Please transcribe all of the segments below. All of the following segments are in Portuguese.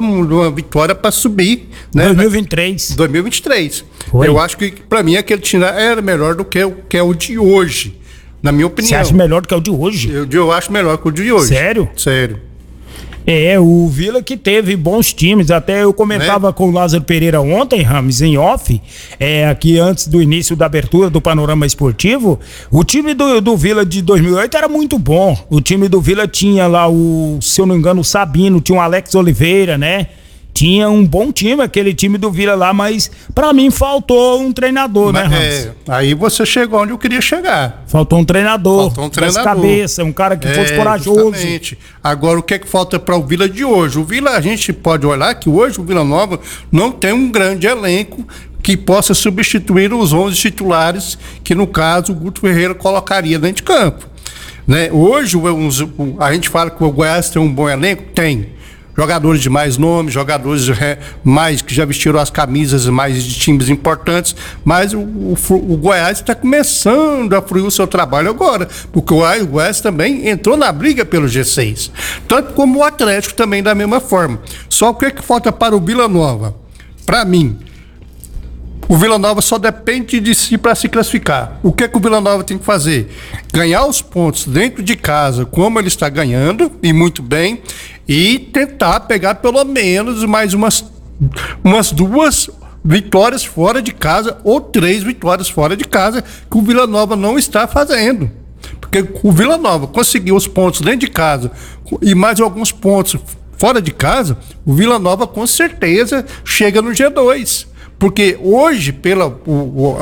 uma vitória para subir, né? 2023. Foi. Eu acho que, para mim, aquele time era melhor do que o de hoje, na minha opinião. Você acha melhor do que o de hoje? Eu acho melhor que o de hoje. Sério? Sério. O Vila que teve bons times, até eu comentava com o Lázaro Pereira ontem, Rames, em off, aqui antes do início da abertura do Panorama Esportivo, o time do Vila de 2008 era muito bom. O time do Vila tinha lá se eu não me engano, o Sabino, tinha o Alex Oliveira, né? Tinha um bom time, aquele time do Vila lá, mas pra mim faltou um treinador, né, Ramos? Aí você chegou onde eu queria chegar. Faltou um treinador. Das cabeça, um cara que fosse corajoso. Justamente. Agora, o que é que falta para o Vila de hoje? O Vila, a gente pode olhar que hoje o Vila Nova não tem um grande elenco que possa substituir os 11 titulares que, no caso, o Guto Ferreira colocaria dentro de campo. Né? Hoje, a gente fala que o Goiás tem um bom elenco? Tem. Jogadores de mais nome, jogadores mais que já vestiram as camisas mais de times importantes, mas o Goiás está começando a fruir o seu trabalho agora, porque o Goiás também entrou na briga pelo G6, tanto como o Atlético também da mesma forma. Só o que é que falta para o Vila Nova? Para mim, o Vila Nova só depende de si para se classificar. O que é que o Vila Nova tem que fazer? Ganhar os pontos dentro de casa, como ele está ganhando, e muito bem, e tentar pegar pelo menos mais umas 2 vitórias fora de casa, ou 3 vitórias fora de casa, que o Vila Nova não está fazendo. Porque o Vila Nova conseguiu os pontos dentro de casa e mais alguns pontos fora de casa, o Vila Nova com certeza chega no G2. Porque hoje, o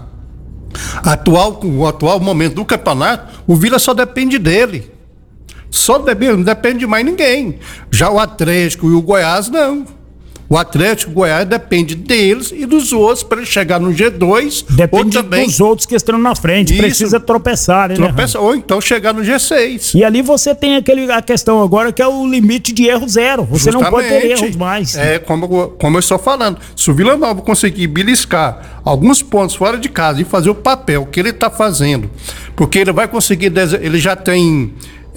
atual momento do campeonato, o Vila só depende dele. Não depende de mais ninguém. Já o Atlético e o Goiás, não. O Atlético e o Goiás depende deles e dos outros para ele chegar no G2. Depende dos outros que estão na frente. Isso, precisa tropeçar, né? Ou então chegar no G6. E ali você tem a questão agora que é o limite de erro 0. Você justamente, não pode ter erros mais. Como eu estou falando. Se o Vila Nova conseguir beliscar alguns pontos fora de casa e fazer o papel que ele está fazendo, porque ele vai conseguir, ele já tem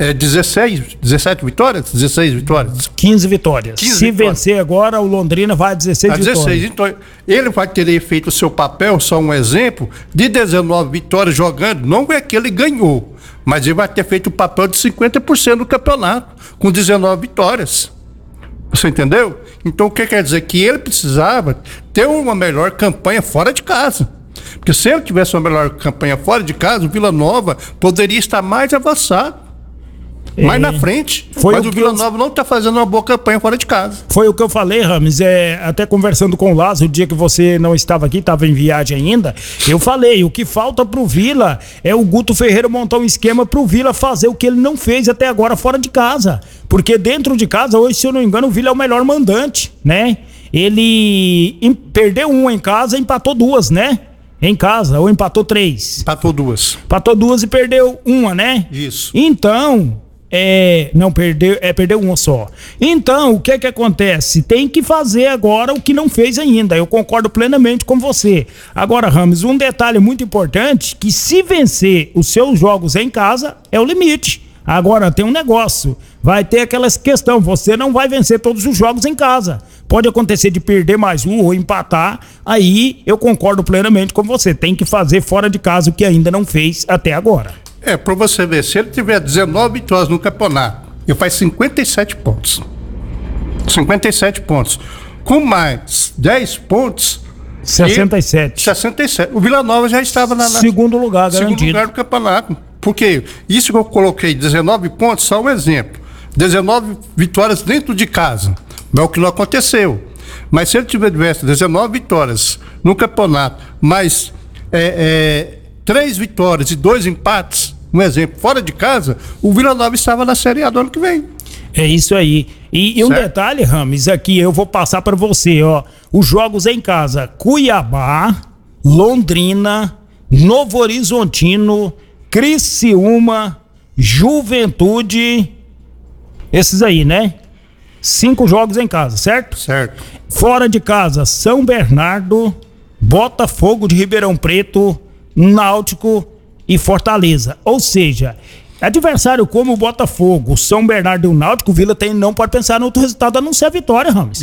17 vitórias? 16 vitórias? 15 vitórias. Se vencer agora, o Londrina vai a 16 vitórias. Então, ele vai ter feito o seu papel, só um exemplo, de 19 vitórias jogando, não é que ele ganhou, mas ele vai ter feito o papel de 50% do campeonato, com 19 vitórias. Você entendeu? Então, o que quer dizer? Que ele precisava ter uma melhor campanha fora de casa. Porque se ele tivesse uma melhor campanha fora de casa, o Vila Nova poderia estar mais avançado. Mais na frente, mas o Vila Nova não está fazendo uma boa campanha fora de casa. Foi o que eu falei, Rames, até conversando com o Lázaro, o dia que você não estava aqui, estava em viagem ainda, eu falei, o que falta pro Vila é o Guto Ferreira montar um esquema pro Vila fazer o que ele não fez até agora fora de casa, porque dentro de casa, hoje, se eu não me engano, o Vila é o melhor mandante, né? Ele perdeu uma em casa, empatou 2, né? Em casa, ou empatou 3? Empatou 2. Empatou 2 e perdeu uma, né? Isso. Então... perdeu uma só. Então, o que acontece? Tem que fazer agora o que não fez ainda. Eu concordo plenamente com você. Agora, Ramos, um detalhe muito importante, que se vencer os seus jogos em casa, é o limite. Agora, tem um negócio. Vai ter aquela questão, você não vai vencer todos os jogos em casa. Pode acontecer de perder mais um ou empatar, aí eu concordo plenamente com você. Tem que fazer fora de casa o que ainda não fez até agora. Para você ver, se ele tiver 19 vitórias no campeonato, ele faz 57 pontos. 57 pontos. Com mais 10 pontos... 67. O Vila Nova já estava na segundo lugar garantido. Segundo lugar do campeonato. Porque isso que eu coloquei, 19 pontos, só um exemplo. 19 vitórias dentro de casa. Não é o que não aconteceu. Mas se ele tivesse 19 vitórias no campeonato, mais 3 vitórias e 2 empates, um exemplo, fora de casa, o Vila Nova estava na Série A do ano que vem. É isso aí. E um detalhe, Rames, aqui eu vou passar para você, ó. Os jogos em casa: Cuiabá, Londrina, Novo Horizontino, Criciúma, Juventude. Esses aí, né? 5 jogos em casa, certo? Certo. Fora de casa: São Bernardo, Botafogo de Ribeirão Preto, Náutico e Fortaleza. Ou seja, adversário como o Botafogo, São Bernardo e o Náutico, o Vila não pode pensar no outro resultado a não ser a vitória, Ramos.